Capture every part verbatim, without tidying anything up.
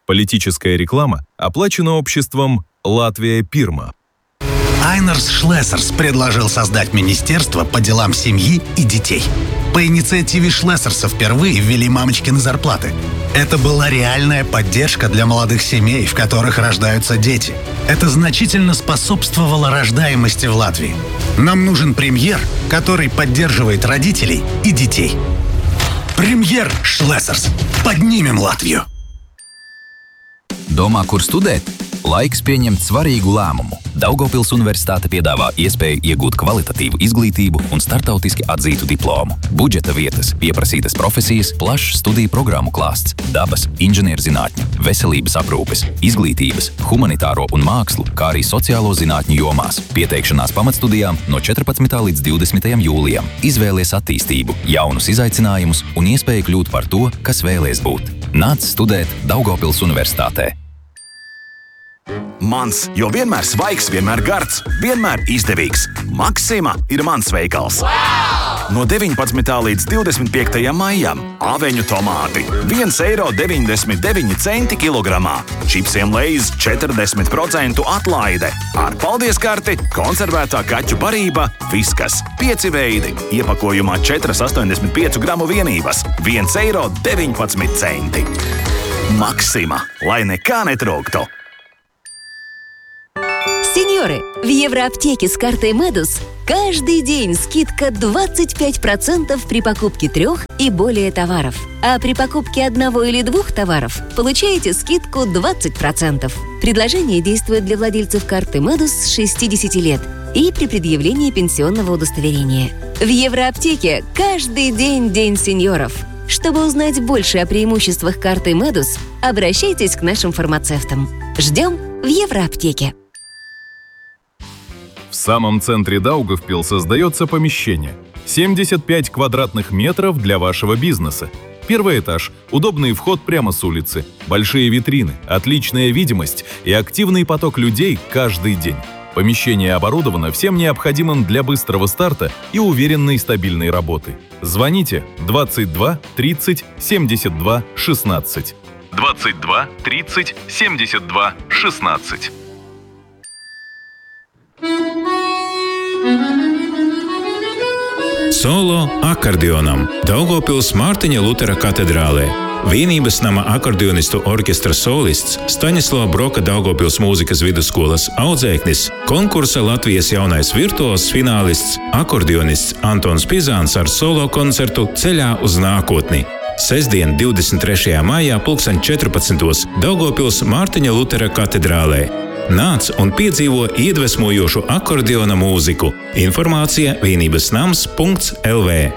Политическая реклама оплачена обществом «Латвия Пирма». Айнарс Шлессерс предложил создать министерство по делам семьи и детей. По инициативе Шлессерса впервые ввели мамочкины зарплаты. Это была реальная поддержка для молодых семей, в которых рождаются дети. Это значительно способствовало рождаемости в Латвии. Нам нужен премьер, который поддерживает родителей и детей. Премьер Шлессерс. Поднимем Латвию! Domā, kur studēt? Laiks pieņemt svarīgu lēmumu. Daugavpils Universitāte piedāvā iespēju iegūt kvalitatīvu izglītību un startautiski atzītu diplomu. Budžeta vietas, pieprasītas profesijas, plašs studiju programmu klāsts, dabas, inženierzinātņu, veselības aprūpes, izglītības, humanitāro un mākslu, kā arī sociālo zinātņu jomās. Pieteikšanās pamatstudijām no četrpadsmitā līdz divdesmitajam jūlijam. Izvēlies attīstību, jaunus izaicinājumus un iespēju kļūt par to, kas vēlies būt. Nāc studēt Daugavpils Universitātē. Mans, jo vienmēr svaigs, vienmēr gards, vienmēr izdevīgs. Maksima ir mans veikals. Wow! No deviņpadsmitā līdz divdesmit piektajam maijam aveņu tomāti viens eiro deviņdesmit deviņi centi kilogramā. Čipsiem Lay's četrdesmit procentu atlaide. Ar paldies karti konservētā kaķu barība Viskas. Pieci veidi. Iepakojumā četras astoņdesmit piecu gramu vienības. viens eiro deviņpadsmit centi. Maksima, lai nekā netrūktu. Сеньоры, в Евроаптеке с картой Медус каждый день скидка двадцать пять процентов при покупке трех и более товаров. А при покупке одного или двух товаров получаете скидку двадцать процентов. Предложение действует для владельцев карты Медус с шестидесяти лет и при предъявлении пенсионного удостоверения. В Евроаптеке каждый день День сеньоров. Чтобы узнать больше о преимуществах карты Медус, обращайтесь к нашим фармацевтам. Ждем в Евроаптеке. В самом центре Даугавпилс создается помещение. семьдесят пять квадратных метров для вашего бизнеса. Первый этаж, удобный вход прямо с улицы, большие витрины, отличная видимость и активный поток людей каждый день. Помещение оборудовано всем необходимым для быстрого старта и уверенной стабильной работы. Звоните двадцать два тридцать семьдесят два шестнадцать. двадцать два тридцать семьдесят два шестнадцать. Solo akordionam Daugavpils Mārtiņa Lutera katedrālē. Vienības nama akordionistu orķestra solists Staņislava Broka Daugavpils mūzikas vidusskolas audzēknis, konkursa Latvijas jaunais virtuos finālists, akordionists Antons Pizāns ar solo koncertu Ceļā uz nākotni. Sestdien, divdesmit trešajā maijā pulksten četrpadsmitos Daugavpils Mārtiņa Lutera katedrālē. Nāc un piedzīvo iedvesmojošu akordiona mūziku. Informācija vienībasnams punkts el vē.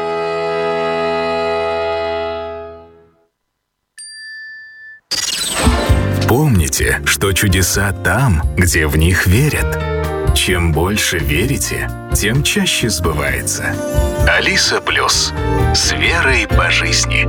Помните, что чудеса там, где в них верят. Чем больше верите, тем чаще сбывается. Алиса Плюс. С верой по жизни.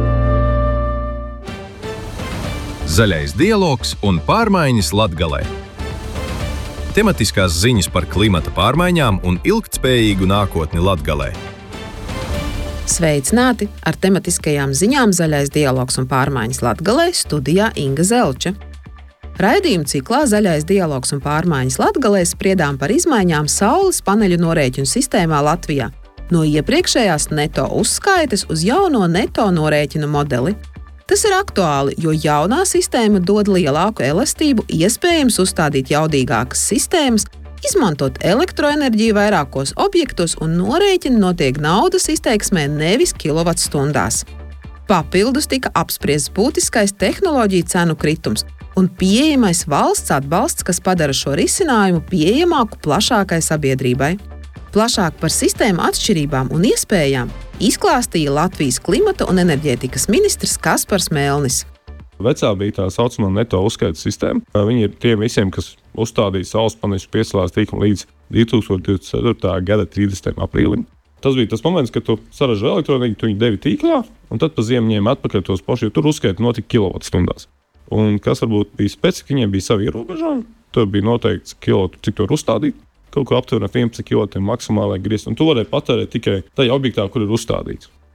Zaļais dialogs un pārmaiņas Latgalē. Tematiskās ziņas par klimata pārmaiņām un ilgtspējīgu nākotni Latgalē. Sveicināti! Ar tematiskajām ziņām Zaļais dialogs un pārmaiņas Latgalē studijā Inga Zelča. Raidījuma ciklā Zaļais dialogs un pārmaiņas Latgalē spriedām par izmaiņām saules paneļu norēķinu sistēmā Latvijā, no iepriekšējās neto uzskaites uz jauno neto norēķinu modeli. Tas ir aktuāli, jo jaunā sistēma dod lielāku elastību, iespējams uzstādīt jaudīgākas sistēmas, izmantot elektroenerģiju vairākos objektos un norēķini notiek naudas izteiksmē, nevis kilovatstundās. Papildus tika apspriests būtiskais tehnoloģiju cenu kritums un pieejamais valsts atbalsts, kas padara šo risinājumu pieejamāku plašākai sabiedrībai. Plašāk par sistēmu atšķirībām un iespējām izklāstīja Latvijas klimata un enerģētikas ministrs Kaspars Melnis. Vecā bija tā saucamā neto uzskaites sistēma. Viņi ir tiem visiem, kas uzstādīja saules paneļus pieslēgts tīklam līdz divtūkstoš divdesmit ceturtā gada trīsdesmitajam aprīlim. Tas bija tas moments, kad tu saražo elektroenerģiju, tu viņu devi tīklā, un tad pa ziemu ņēma atpakaļ tos pašus, jo tur uzskaita notika kilovatstundās. Un kas varbūt bija specifika, viņiem bija savi ierobežojumi. Tur bija noteikts kilovatu, cik tur uzstādīt. Kaut ko aptuveni vienpadsmit kilovatiem maksimālai griezt, un tu varēji patērēt tikai tajā objektā, kur ir uzstādīts.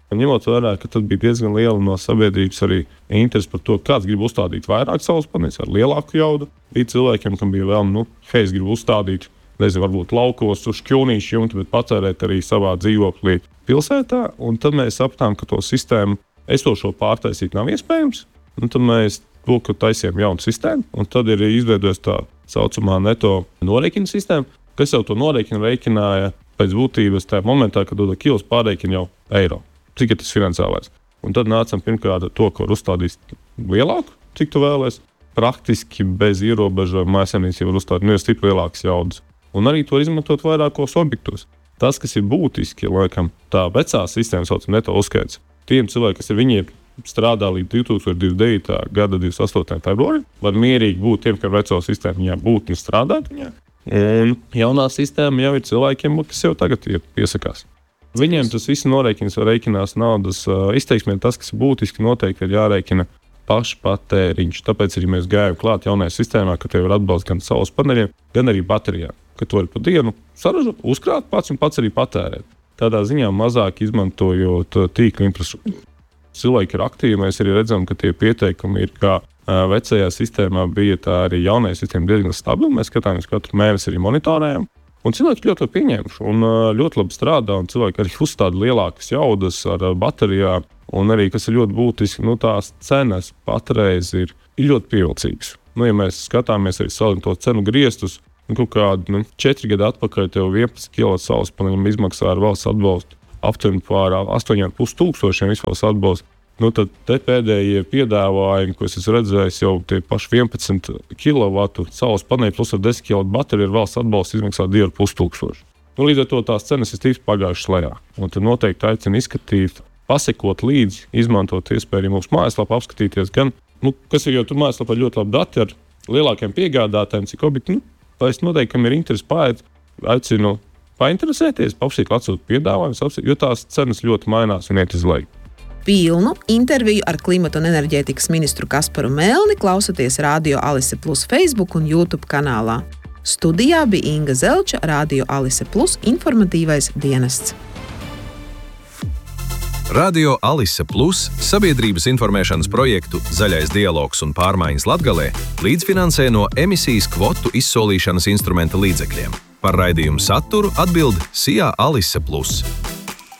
Un ņemot vērā, ka tad bija diezgan liela no sabiedrības arī interese par to, kāds grib uzstādīt vairāk saules paneļus ar lielāku jaudu. Bija cilvēkiem, kam bija vēl, nu, hei, es gribu uzstādīt, nezinu, varbūt laukos uz šķūnīšu jumtu, bet patērēt arī savā dzīvoklī pilsētā. Un tad mēs sapratām, ka to sistēmu esošo pārtaisīt nav iespējams. Un tad mēs lūk, taisījām jaunu sistēmu, un tad ir izveidojas tā saucamā neto norēķina sistēma, kas jau to norēķinu rēķināja pēc būtības tajā momentā, kad to kilos pārreikina jau eiro. Cik ir tas finansiālais. Un tad nācam pirmkārt to, ko var uzstādīt lielāku, cik tu vēlies. Praktiski bez ierobežojuma mājsaimniecība var uzstādīt nu, stipri lielākas jaudas. Un arī to izmantot vairākos objektos. Tas, kas ir būtiski, laikam, tā vecā sistēma sauc neto uzskaits. Tiem cilvēkiem, kas ir viņiem strādā līdz divi tūkstoši divdesmit devītā gada divdesmit astotajā februārī, var mierīgi būt tiem, kam veco sistēmu viņā būt un strādāt viņā. Un jaunā sistēma jau ir cilvēkiem, kas jau tagad ir piesakās. Viņiem tas viss norēķins vai rēķinās naudas izteiksmē. Tas, kas ir būtiski, noteikti ir jārēķina pašpatēriņš. Tāpēc arī mēs gājām klāt jaunajā sistēmā, ka tev ir atbalsts gan saules paneļiem, gan arī baterijām. Ka to var pa dienu saražot, uzkrāt pats un pats arī patērēt. Tādā ziņā mazāk izmantojot tīkla infrastruktūru. Cilvēki ir aktīvi, mēs arī redzam, ka tie pieteikumi ir kā vecajā sistēmā bija, tā arī jaunajā sistēma diezgan stabila. Mēs skatāmies katru mēnesi arī monitorējam. Un cilvēki ļoti labi pieņēmuši un ļoti labi strādā, un cilvēki arī uzstāda lielākas jaudas ar baterijām. Un arī, kas ir ļoti būtiski, nu, tās cenas patreiz ir, ir ļoti pievilcīgas. Nu, ja mēs skatāmies arī salīdzinām to cenu griestus, nu, kaut kādi nu, četri gadi atpakaļ tev vienpadsmit kilovatus saules paneļiem izmaksā ar valsts atbalstu aptuveni pār astoņi ar pus tūkstošiem vispār atbalstu. Nu, tad te pēdējie piedāvājumi, ko es esmu redzējis, jau tie paši vienpadsmit kilovatu saules paneļi plus ar desmit kilovatu bateriju ar valsts atbalstu izmaksā divi ar pus tūkstoši. Nu, līdz ar to tās cenas ir tīri pagājušas lejā. Un tad noteikti aicinu izskatīt, pasekot līdzi, izmantot iespēju mūsu mājaslapā, apskatīties gan, nu, kas ir jau tur mājaslapā ļoti labi dati ar lielākiem piegādātājiem, cik objekti, nu, es noteikti, kam ir interesi pārēt, aicinu painteresēties, apsīt atsūt piedāvājumus, jo tās cenas ļoti mainās un iet uz leju. Pilnu interviju ar klimata un enerģētikas ministru Kasparu Melni klausoties Radio Alise Plus Facebook un YouTube kanālā. Studijā bija Inga Zelča, Radio Alise Plus informatīvais dienests. Radio Alise Plus sabiedrības informēšanas projektu Zaļais dialogs un pārmaiņas Latgalē līdzfinansē no emisijas kvotu izsolīšanas instrumenta līdzekļiem. Par raidījumu saturu atbild S I A Alise Plus.